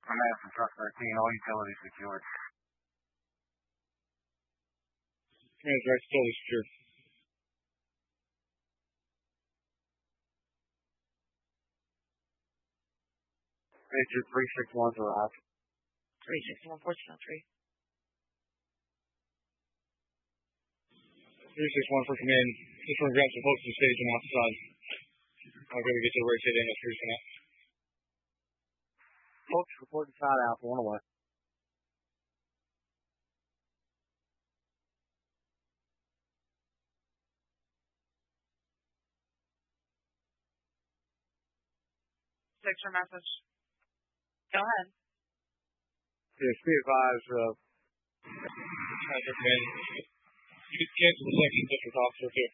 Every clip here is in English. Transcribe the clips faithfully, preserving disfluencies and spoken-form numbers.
from Madison Truck thirteen, all utilities secured. Command direct facility secured. Major three six one to arrive. three six one, fourteen oh three. three six one for command. Just want to grab some folks to the stage and outside. I'll go to get to the rotate in at three for now. Folks reporting side out, one away. Picture message. Go ahead. Yes, be advised, uh, Roger, command. You can cancel the second district officer too.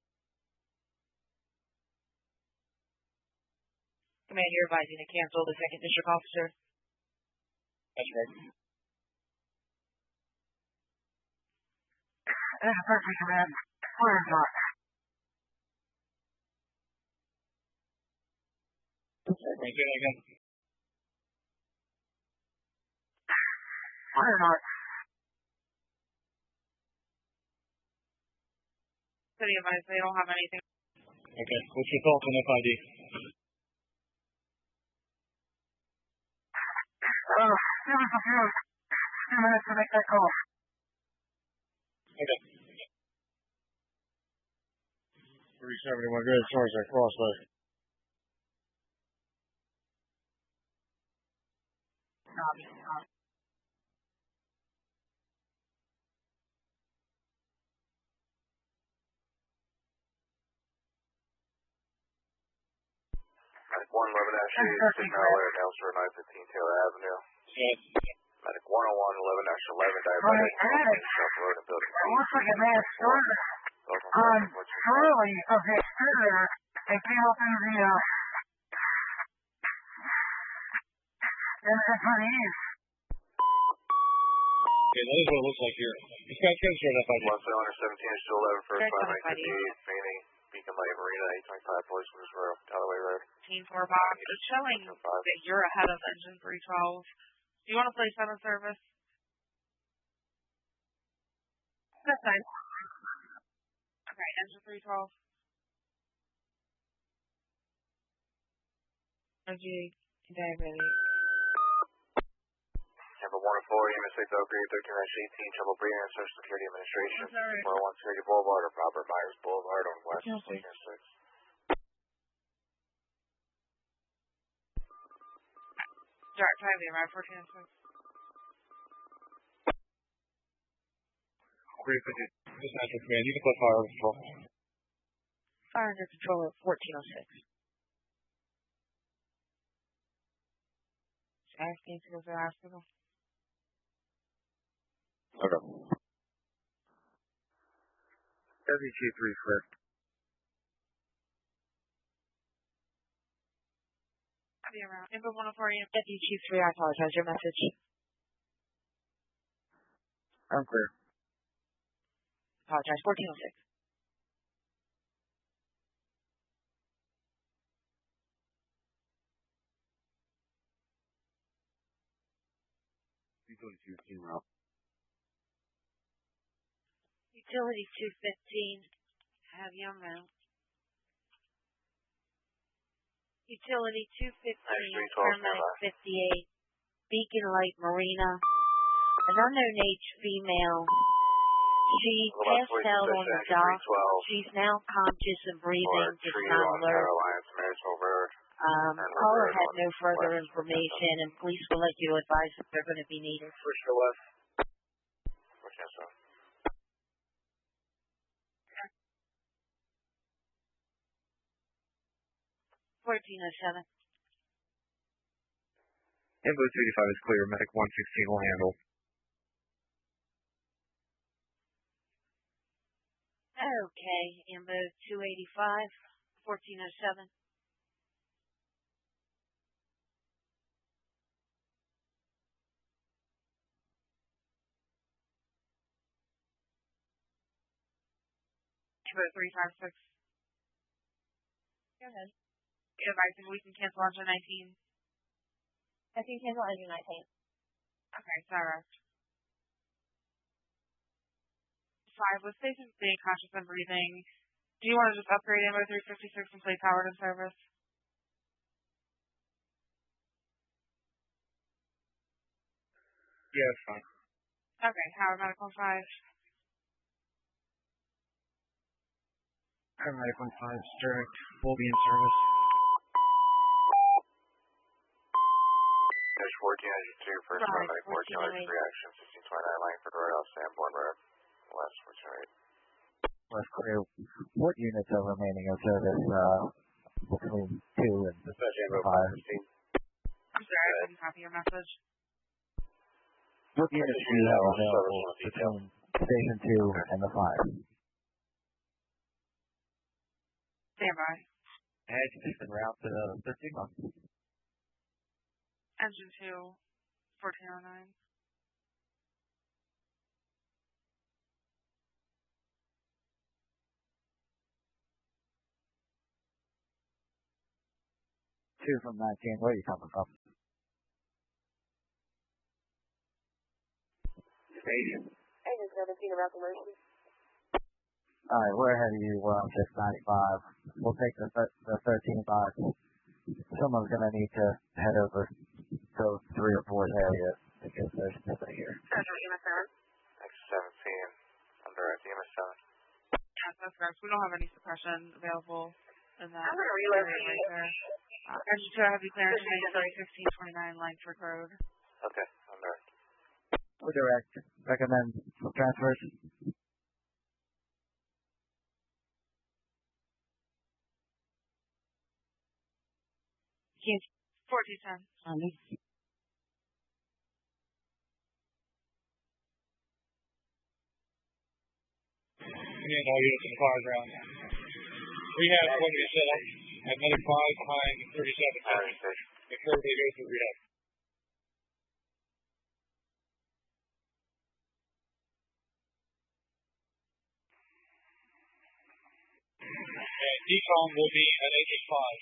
Command, you're advising to cancel the second district officer. That's right. This is Berkeley Command. Where is Mark? Right, say that again. Where is Mark? City advised they don't have anything. Okay, what's your thoughts on F I D? Uh, give us a few, few minutes to make that call. Okay. three seventy-one, good as far as that crossway. Copy. Copy. Medic one eleven dash eight, signal alert, Elsewhere nine fifteen Taylor Avenue. Yes. Medic one oh one eleven dash eleven, diabetic, South Road and Building It looks like a man started on Charlie of the exterior and came up into the, uh, and it's on the east. Okay, that is what it looks like here. Dispatch, get us right F I D. one seven seventeen is still eleven, first Check five on F I D. fifty-eight, Fanning, Beacon Lake Marina, eight twenty-five, Police Cruise Road, Galloway Road. Team four box. It's showing that you're ahead of engine three twelve. Do you want to place out of service? That's fine. Okay, engine three twelve. R G diabetic. Number one oh four, E M S six upgrade, thirteen eighteen, Trouble Breeder, Social Security Administration, four oh one Security Boulevard, or Robert Myers Boulevard on West fourteen oh six. Direct driving around fourteen oh six. Great, dispatch command. You can put fire under control. Fire under control at fourteen oh six. Asking to go to the hospital. Okay. W G three flip. I'll be around. Info one oh four, W G three, I apologize. Your message. I'm clear. Apologize. fourteen oh six. Utility two fifteen route. Utility two fifteen. Have you on route. Utility two fifteen, paramedic fifty-eight, Beacon Lake Marina. An unknown age female. She passed out on the dock. She's now conscious and breathing, just not alert. Um, caller had no further information, and police will let you advise if they're going to be needed. Push to left. Push to left. fourteen oh seven. Invo two eighty-five is clear. Medic one sixteen will handle. Okay, Invo two eighty-five, fourteen oh seven. Invo three five six. Go ahead. Advising we can cancel engine nineteen. I think cancel engine nineteen. Okay, direct. Five, with station being conscious and breathing, do you want to just upgrade Ambo three fifty-six and play powered in service? Yeah, it's fine. Okay, Howard Medical five. Howard Medical five, direct, will be in service. There's fourteen engine two, first Right, paramedic, fourteen allergic reaction, sixteen twenty-nine, Langford Road, off Sanborn Road, west, fourteen oh eight. West Clear, what units are remaining in service uh, between two and five? I'm sorry, I didn't copy your message. What units do you have available between station two and the five? Stand by. Edge and route to thirteen months. Engine two, fourteen oh nine. Two from nineteen, where are you coming from? Station. Engine seventeen, about emergency. Alright, we're ahead of you, we're on six ninety-five. We'll take the, th- the thirteen five. Someone's going to need to head over to three or four areas because there's nobody here. E M S seven. X seventeen, I'm direct, E M S seven. Yes, that's correct. We don't have any suppression available in that I'm going to area relocate. right there. Uh, engine two, I have you clearance to fifteen twenty-nine Langford Road. Okay, I'm direct. We're direct. Recommend transfers. Yes. fourteen ten. Um, And all units in the fire ground. Rehab is going to be set up at another five behind thirty-seven. Iron station. If everybody goes through rehab. And decom will be at H S five.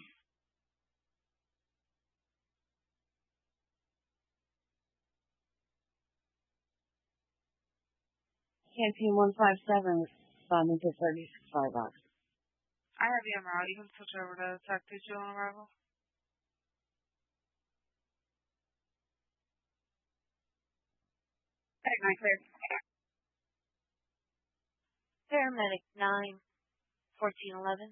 campaign one five seven, bombing to thirty-six five box. I have you en route. You can switch over to Tech two on arrival. Tech nine clear. Paramedic nine, fourteen eleven.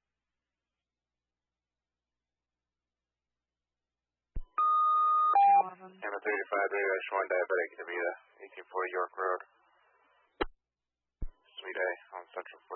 fourteen eleven. Amber thirty-five, dash one, diabetic, Davida, eighteen forty York Road. Suite A, on Central